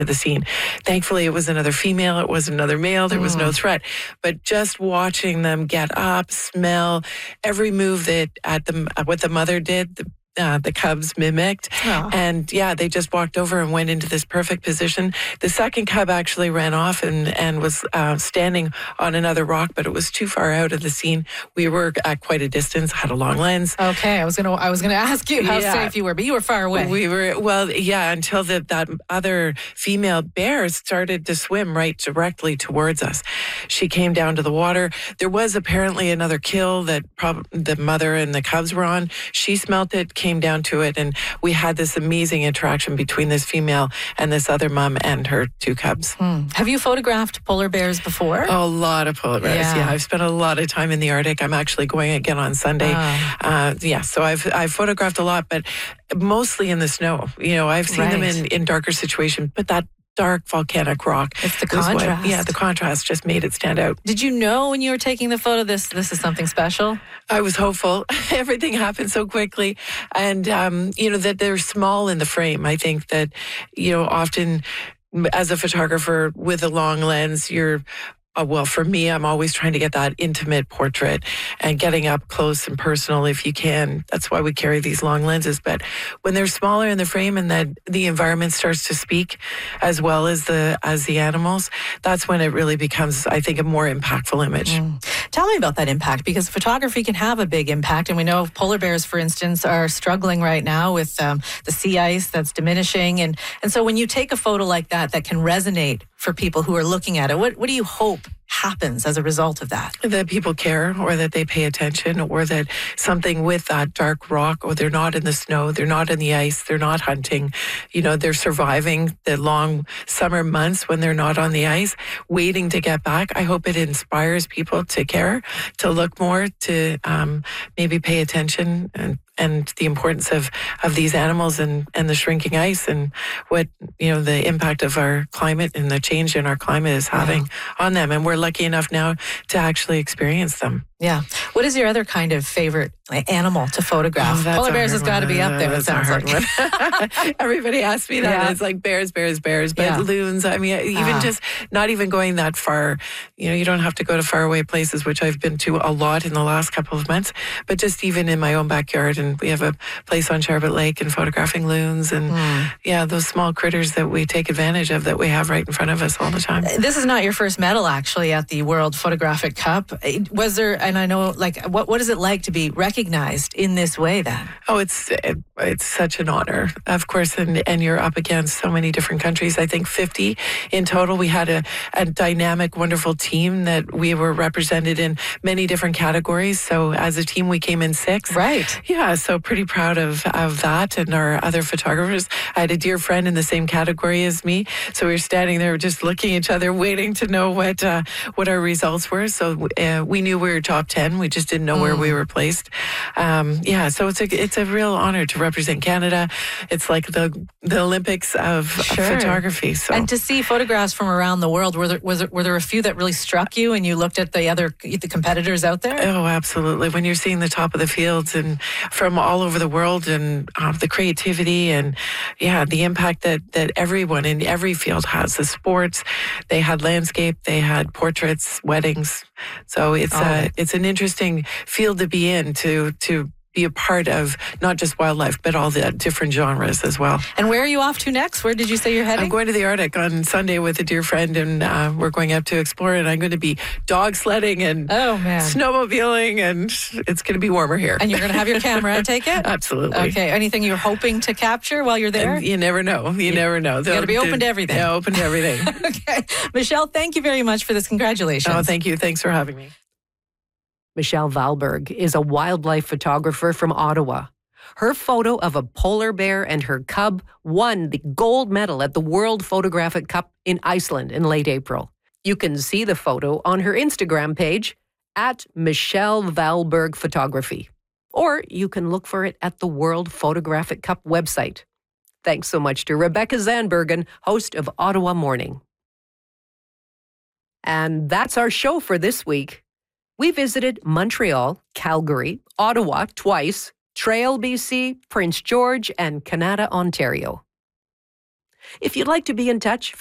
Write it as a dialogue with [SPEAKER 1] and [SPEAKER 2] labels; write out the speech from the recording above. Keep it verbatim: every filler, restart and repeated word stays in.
[SPEAKER 1] to the scene. Thankfully, it was another female. It was another male. There was mm. no threat. But just watching them get up, smell, every move that at the what the mother did, the Uh, the cubs mimicked. Oh. And yeah, they just walked over and went into this perfect position. The second cub actually ran off and, and was uh, standing on another rock, but it was too far out of the scene. We were at quite a distance, had a long lens.
[SPEAKER 2] Okay, I was gonna I was gonna ask you how yeah. safe you were, but you were far away.
[SPEAKER 1] We were, well, yeah, until the, that other female bear started to swim right directly towards us. She came down to the water. There was apparently another kill that prob- the mother and the cubs were on. She smelt it, came down to it, and we had this amazing interaction between this female and this other mom and her two cubs.
[SPEAKER 2] Hmm. Have you photographed polar bears before?
[SPEAKER 1] A lot of polar bears, yeah. yeah. I've spent a lot of time in the Arctic. I'm actually going again on Sunday. Oh. Uh, yeah, so I've I've photographed a lot, but mostly in the snow. You know, I've seen right. them in, in darker situations, but that dark volcanic rock.
[SPEAKER 2] It's the contrast.
[SPEAKER 1] What, yeah, the contrast just made it stand out.
[SPEAKER 2] Did you know when you were taking the photo this this is something special?
[SPEAKER 1] I was hopeful. Everything happened so quickly. And, um, you know, that they're small in the frame. I think that, you know, often as a photographer with a long lens, you're Uh, well, for me, I'm always trying to get that intimate portrait and getting up close and personal if you can. That's why we carry these long lenses. But when they're smaller in the frame and that the environment starts to speak as well as the as the animals, that's when it really becomes, I think, a more impactful image. Mm.
[SPEAKER 2] Tell me about that impact, because photography can have a big impact. And we know polar bears, for instance, are struggling right now with um, the sea ice that's diminishing. And, and so when you take a photo like that, that can resonate for people who are looking at it, what, what do you hope happens as a result of that?
[SPEAKER 1] That people care, or that they pay attention, or that something with that dark rock, or they're not in the snow, they're not in the ice, they're not hunting, you know, they're surviving the long summer months when they're not on the ice, waiting to get back. I hope it inspires people to care, to look more, to um, maybe pay attention and and the importance of, of these animals and, and the shrinking ice and what, you know, the impact of our climate and the change in our climate is having wow. on them. And we're lucky enough now to actually experience them.
[SPEAKER 2] Yeah. What is your other kind of favorite animal to photograph? Oh, polar bears has got to be up there, it sounds like.
[SPEAKER 1] Everybody asks me that. Yeah. It's like bears, bears, bears. But yeah. loons, I mean, even ah. just not even going that far. You know, you don't have to go to faraway places, which I've been to a lot in the last couple of months. But just even in my own backyard, and we have a place on Charbot Lake, and photographing loons and, mm. yeah, those small critters that we take advantage of that we have right in front of us all the time.
[SPEAKER 2] This is not your first medal, actually, at the World Photographic Cup. Was there... And I know, like, what what is it like to be recognized in this way then?
[SPEAKER 1] Oh, it's it, it's such an honor, of course, and, and you're up against so many different countries. I think fifty in total. We had a, a dynamic, wonderful team that we were represented in many different categories. So as a team, we came in sixth.
[SPEAKER 2] Right.
[SPEAKER 1] Yeah, so pretty proud of, of that and our other photographers. I had a dear friend in the same category as me. So we were standing there just looking at each other, waiting to know what, uh, what our results were. So uh, we knew we were top ten. We just didn't know mm. where we were placed. Um, yeah, so it's a it's a real honor to represent Canada. It's like the the Olympics of,
[SPEAKER 2] sure.
[SPEAKER 1] of photography. So.
[SPEAKER 2] And to see photographs from around the world, were there, was there, were there a few that really struck you, and you looked at the other the competitors out there?
[SPEAKER 1] Oh, absolutely. When you're seeing the top of the fields and from all over the world, and uh, the creativity and yeah, the impact that that everyone in every field has. The sports, they had landscape, they had portraits, weddings. So it's oh. uh, it's an interesting field to be in, to to be a part of not just wildlife, but all the different genres as well.
[SPEAKER 2] And where are you off to next? Where did you say you're heading?
[SPEAKER 1] I'm going to the Arctic on Sunday with a dear friend, and uh, we're going up to explore, and I'm going to be dog sledding and
[SPEAKER 2] oh, man.
[SPEAKER 1] snowmobiling, and it's going to be warmer here.
[SPEAKER 2] And you're going to have your camera, I take it?
[SPEAKER 1] Absolutely.
[SPEAKER 2] Okay. Anything you're hoping to capture while you're there?
[SPEAKER 1] And you never know. You, you never know.
[SPEAKER 2] You got to be open to everything.
[SPEAKER 1] Yeah, open to everything.
[SPEAKER 2] Okay. Michelle, thank you very much for this. Congratulations.
[SPEAKER 1] Oh, thank you. Thanks for having me.
[SPEAKER 3] Michelle Valberg is a wildlife photographer from Ottawa. Her photo of a polar bear and her cub won the gold medal at the World Photographic Cup in Iceland in late April. You can see the photo on her Instagram page at Michelle Valberg Photography, or you can look for it at the World Photographic Cup website. Thanks so much to Rebecca Zandbergen, host of Ottawa Morning. And that's our show for this week. We visited Montreal, Calgary, Ottawa twice, Trail, B C, Prince George, and Canada, Ontario. If you'd like to be in touch,